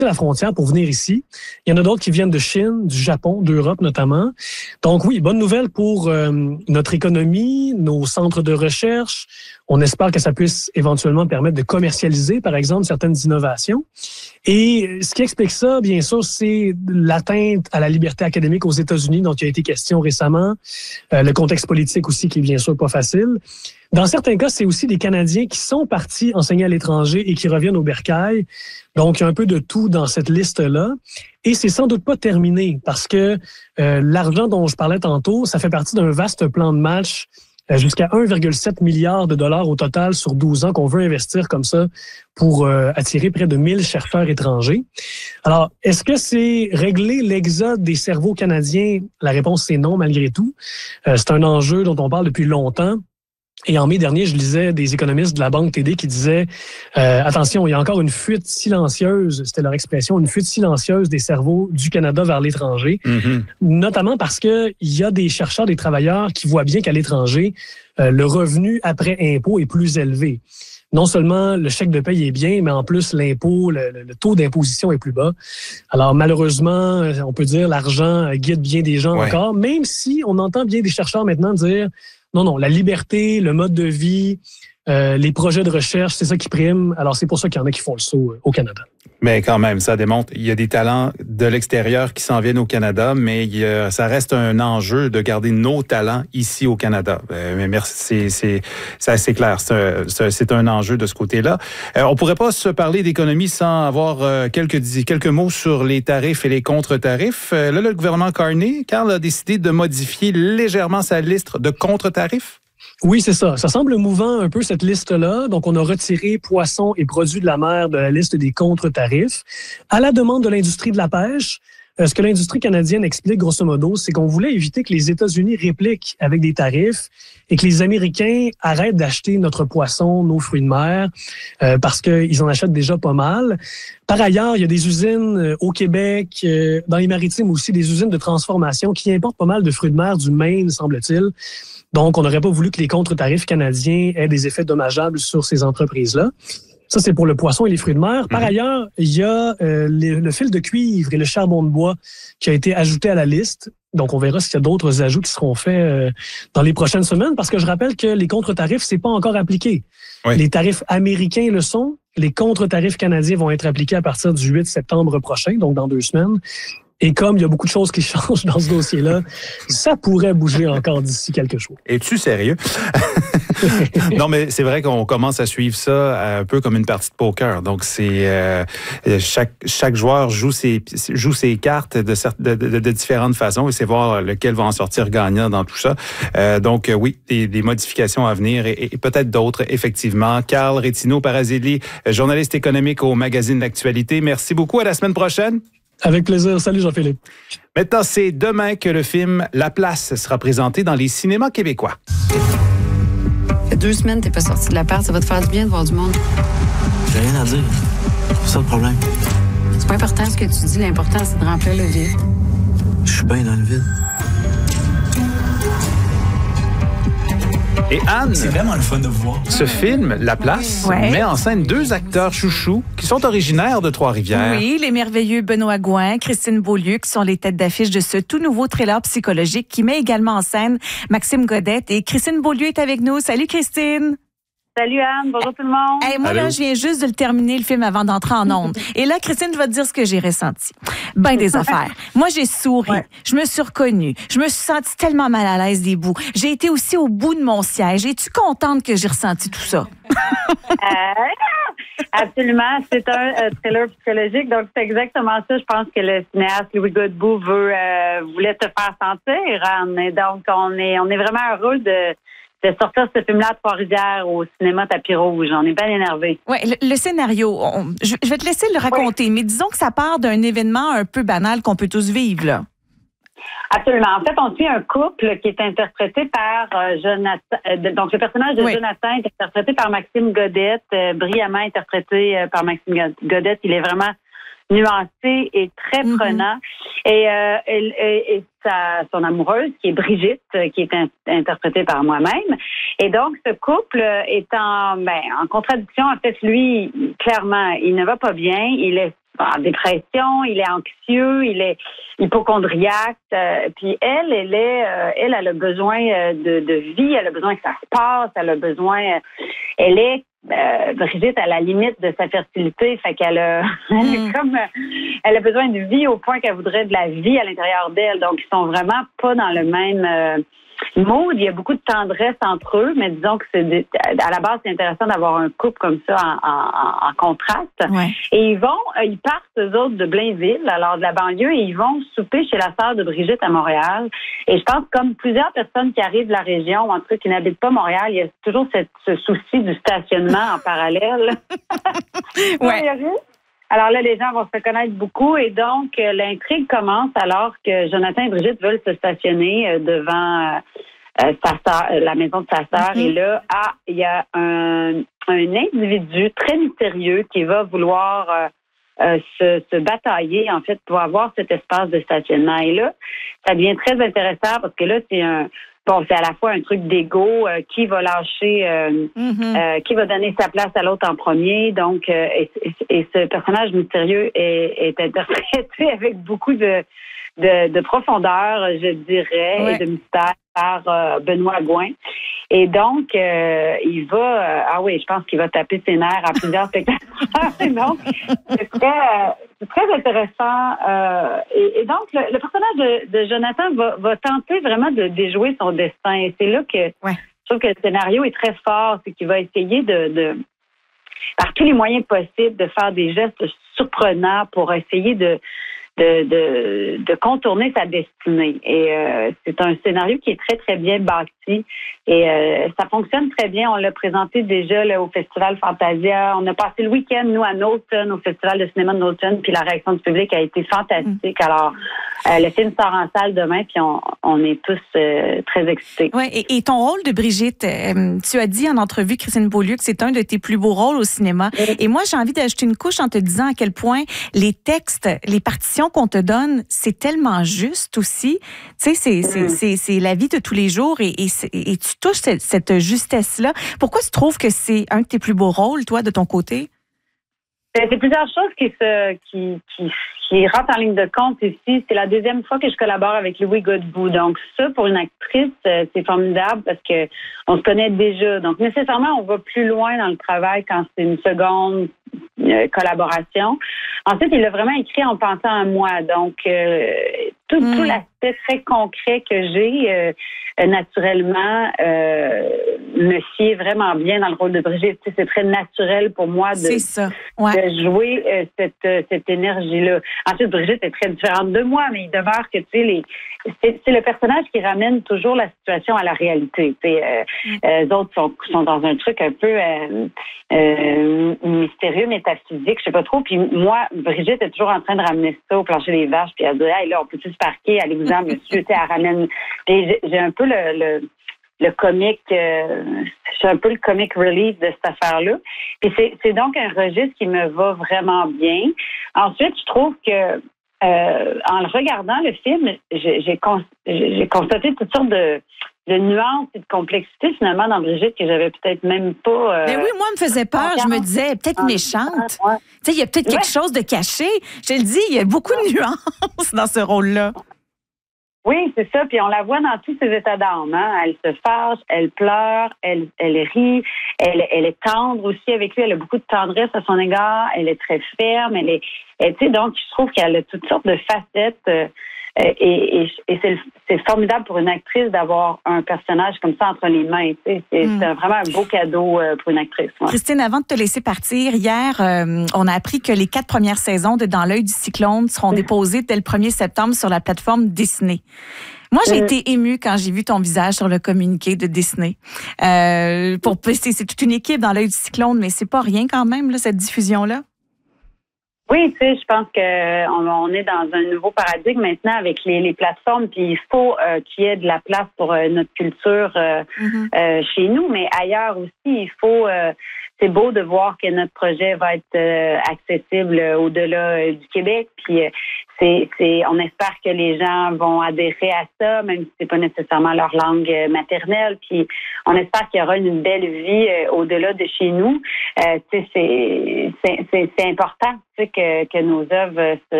la frontière pour venir ici. Il y en a d'autres qui viennent de Chine, du Japon, d'Europe notamment. Donc oui, bonne nouvelle pour notre économie, nos centres de recherche. On espère que ça puisse éventuellement permettre de commercialiser, par exemple, certaines innovations. Et ce qui explique ça, bien sûr, c'est l'atteinte à la liberté académique aux États-Unis dont il y a été question récemment, le contexte politique aussi qui est bien sûr pas facile. Dans certains cas, c'est aussi des Canadiens qui sont partis enseigner à l'étranger et qui reviennent au bercail. Donc, il y a un peu de tout dans cette liste-là. Et c'est sans doute pas terminé parce que l'argent dont je parlais tantôt, ça fait partie d'un vaste plan de match jusqu'à 1,7 milliard de dollars au total sur 12 ans qu'on veut investir comme ça pour attirer près de 1000 chercheurs étrangers. Alors, est-ce que c'est régler l'exode des cerveaux canadiens? La réponse, c'est non, malgré tout. C'est un enjeu dont on parle depuis longtemps. Et en mai dernier, je lisais des économistes de la Banque TD qui disaient attention, il y a encore une fuite silencieuse, c'était leur expression, une fuite silencieuse des cerveaux du Canada vers l'étranger, notamment parce que il y a des chercheurs, des travailleurs qui voient bien qu'à l'étranger, le revenu après impôt est plus élevé. Non seulement le chèque de paye est bien, mais en plus l'impôt, le taux d'imposition est plus bas. Alors malheureusement, on peut dire l'argent guide bien des gens encore, même si on entend bien des chercheurs maintenant dire non, la liberté, le mode de vie, les projets de recherche, c'est ça qui prime. Alors, c'est pour ça qu'il y en a qui font le saut au Canada. Mais quand même, ça démontre qu'il y a des talents de l'extérieur qui s'en viennent au Canada, mais ça reste un enjeu de garder nos talents ici au Canada. Mais merci, c'est assez clair. C'est un enjeu de ce côté-là. On pourrait pas se parler d'économie sans avoir quelques mots sur les tarifs et les contre-tarifs. Là, le gouvernement Carney, Carl, a décidé de modifier légèrement sa liste de contre-tarifs. Oui, c'est ça. Ça semble mouvant un peu cette liste-là. Donc, on a retiré poissons et produits de la mer de la liste des contre-tarifs à la demande de l'industrie de la pêche. Ce que l'industrie canadienne explique, grosso modo, c'est qu'on voulait éviter que les États-Unis répliquent avec des tarifs et que les Américains arrêtent d'acheter notre poisson, nos fruits de mer, parce qu'ils en achètent déjà pas mal. Par ailleurs, il y a des usines au Québec, dans les maritimes aussi, des usines de transformation qui importent pas mal de fruits de mer du Maine, semble-t-il. Donc, on n'aurait pas voulu que les contre-tarifs canadiens aient des effets dommageables sur ces entreprises-là. Ça, c'est pour le poisson et les fruits de mer. Par ailleurs, il y a le fil de cuivre et le charbon de bois qui a été ajouté à la liste. Donc, on verra s'il y a d'autres ajouts qui seront faits dans les prochaines semaines, parce que je rappelle que les contre-tarifs, c'est pas encore appliqué. Oui. Les tarifs américains le sont. Les contre-tarifs canadiens vont être appliqués à partir du 8 septembre prochain, donc dans 2 semaines. Et comme il y a beaucoup de choses qui changent dans ce dossier-là, ça pourrait bouger encore d'ici quelques jours. Es-tu sérieux? Non, mais c'est vrai qu'on commence à suivre ça un peu comme une partie de poker. Donc, c'est chaque joueur joue ses cartes de différentes façons et c'est voir lequel va en sortir gagnant dans tout ça. Donc, oui, des modifications à venir et peut-être d'autres, effectivement. Carl Rétino-Parazelli, journaliste économique au magazine L'Actualité. Merci beaucoup. À la semaine prochaine. Avec plaisir. Salut Jean-Philippe. Maintenant, c'est demain que le film La Place sera présenté dans les cinémas québécois. Ça fait 2 semaines que t'es pas sorti de l'appart. Ça va te faire du bien de voir du monde. J'ai rien à dire. C'est ça le problème. C'est pas important ce que tu dis. L'important, c'est de remplir le vide. Je suis bien dans le vide. Et Anne, c'est vraiment le fun de vous voir. Ce film, La Place, met en scène 2 acteurs chouchous qui sont originaires de Trois-Rivières. Oui, les merveilleux Benoît Gouin, Christine Beaulieu, qui sont les têtes d'affiche de ce tout nouveau thriller psychologique qui met également en scène Maxime Godette. Et Christine Beaulieu est avec nous. Salut Christine! Salut Anne, bonjour tout le monde. Hey, moi, là, je viens juste de le terminer, le film, avant d'entrer en ondes. Et là, Christine, je vais te dire ce que j'ai ressenti. Ben des affaires. Moi, j'ai souri. Ouais. Je me suis reconnue. Je me suis sentie tellement mal à l'aise des bouts. J'ai été aussi au bout de mon siège. Es-tu contente que j'ai ressenti tout ça? Absolument. C'est un thriller psychologique. Donc, c'est exactement ça. Je pense que le cinéaste Louis Godbout voulait te faire sentir, Anne. Et donc, on est vraiment heureux de sortir ce film-là à Trois-Rivières au cinéma Tapis Rouge. On est bien énervés. Oui, le scénario, je vais te laisser le raconter, mais disons que ça part d'un événement un peu banal qu'on peut tous vivre, là. Absolument. En fait, on suit un couple qui est interprété par Jonathan. Donc, le personnage de Jonathan est interprété par Maxime Godette, brillamment interprété par Maxime Godette. Il est vraiment nuancé et très prenant. Et son amoureuse, qui est Brigitte, qui est interprétée par moi-même. Et donc, ce couple est en contradiction. En fait, lui, clairement, il ne va pas bien. Il est en dépression, il est anxieux, il est hypocondriaque. Puis elle a besoin de vie, elle a besoin que ça se passe, elle a besoin... elle est Brigitte à la limite de sa fertilité, fait qu'elle a elle a besoin de vie au point qu'elle voudrait de la vie à l'intérieur d'elle. Donc ils sont vraiment pas dans le même mood. Il y a beaucoup de tendresse entre eux, mais disons que à la base c'est intéressant d'avoir un couple comme ça en contraste. Ouais. Et ils partent eux autres de Blainville, alors de la banlieue, et ils vont souper chez la sœur de Brigitte à Montréal. Et je pense comme plusieurs personnes qui arrivent de la région, ou en tout cas qui n'habitent pas Montréal, il y a toujours ce souci du stationnement en parallèle. Ouais. Alors là, les gens vont se connaître beaucoup et donc l'intrigue commence alors que Jonathan et Brigitte veulent se stationner devant la maison de sa sœur. Et là, il y a un individu très mystérieux qui va vouloir se batailler, en fait, pour avoir cet espace de stationnement. Et là, ça devient très intéressant parce que là, c'est à la fois un truc d'ego, qui va lâcher, qui va donner sa place à l'autre en premier. Donc, et ce personnage mystérieux est interprété avec beaucoup de profondeur, je dirais, et de mystère par Benoît Gouin. Et donc, il va... je pense qu'il va taper ses nerfs à plusieurs spectateurs. Donc, c'est très intéressant. Et donc, le personnage de Jonathan va tenter vraiment de déjouer son destin. Et c'est là que je trouve que le scénario est très fort. C'est qu'il va essayer de par tous les moyens possibles, de faire des gestes surprenants pour essayer de contourner sa destinée. Et c'est un scénario qui est très, très bien bâti. Et ça fonctionne très bien. On l'a présenté déjà là, au Festival Fantasia. On a passé le week-end, nous, à Knowlton, au Festival de cinéma de Knowlton, puis la réaction du public a été fantastique. Alors, le film sort en salle demain, puis on est tous très excités. Ouais, et ton rôle de Brigitte, tu as dit en entrevue, Christine Beaulieu, que c'est un de tes plus beaux rôles au cinéma. Et moi, j'ai envie d'ajouter une couche en te disant à quel point les textes, les partitions qu'on te donne, c'est tellement juste aussi. Tu sais, c'est la vie de tous les jours et tu touches cette justesse-là. Pourquoi tu trouves que c'est un de tes plus beaux rôles, toi, de ton côté? C'est plusieurs choses qui rentrent en ligne de compte ici. C'est la deuxième fois que je collabore avec Louis Godbout. Donc ça, pour une actrice, c'est formidable parce que on se connaît déjà. Donc nécessairement, on va plus loin dans le travail quand c'est une seconde collaboration. Ensuite, il l'a vraiment écrit en pensant à moi. Donc tout l'aspect très concret que j'ai, naturellement, me sied vraiment bien dans le rôle de Brigitte. C'est très naturel pour moi de jouer cette énergie-là. Ensuite, Brigitte est très différente de moi, mais il demeure que, c'est le personnage qui ramène toujours la situation à la réalité. Les autres sont dans un truc un peu mystérieux, métaphysique, je sais pas trop. Puis moi, Brigitte est toujours en train de ramener ça au plancher des vaches, puis elle dit, hey, là, on peut-tu se parquer à l'examen, monsieur, elle ramène. Puis j'ai un peu le comique, c'est un peu le comic relief de cette affaire-là. Puis c'est donc un registre qui me va vraiment bien. Ensuite, je trouve que en le regardant le film, j'ai constaté toutes sortes de nuances et de complexité finalement dans Brigitte que j'avais peut-être même pas. Mais oui, moi, elle me faisait peur. Je me disais, peut-être méchante. Tu sais, il y a peut-être quelque chose de caché. Je le dis, il y a beaucoup de nuances dans ce rôle-là. Oui, c'est ça. Puis on la voit dans tous ses états d'âme. Hein? Elle se fâche, elle pleure, elle rit, elle est tendre aussi avec lui. Elle a beaucoup de tendresse à son égard. Elle est très ferme. Tu sais, donc je trouve qu'elle a toutes sortes de facettes. Et c'est formidable pour une actrice d'avoir un personnage comme ça entre les mains. C'est vraiment un beau cadeau pour une actrice. Ouais. Christine, avant de te laisser partir, hier, on a appris que les 4 premières saisons de Dans l'œil du cyclone seront déposées dès le 1er septembre sur la plateforme Disney. Moi, j'ai été émue quand j'ai vu ton visage sur le communiqué de Disney. C'est toute une équipe Dans l'œil du cyclone, mais c'est pas rien quand même, là, cette diffusion-là. Oui, tu sais, je pense qu'on est dans un nouveau paradigme maintenant avec les plateformes, puis il faut qu'il y ait de la place pour notre culture chez nous, mais ailleurs aussi, il faut... c'est beau de voir que notre projet va être accessible au-delà du Québec. Puis on espère que les gens vont adhérer à ça, même si c'est pas nécessairement leur langue maternelle. Puis on espère qu'il y aura une belle vie au-delà de chez nous. C'est important que nos œuvres